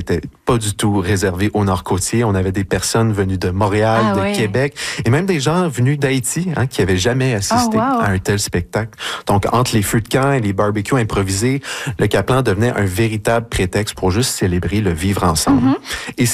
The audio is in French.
c'était pas du tout réservé au Nord-Côtier. On avait des personnes venues de Montréal, de Québec, et même des gens venus d'Haïti, qui avaient jamais assisté à un tel spectacle. Donc, entre les feux de camp et les barbecues improvisés, le Caplan devenait un véritable prétexte pour juste célébrer le vivre ensemble. Et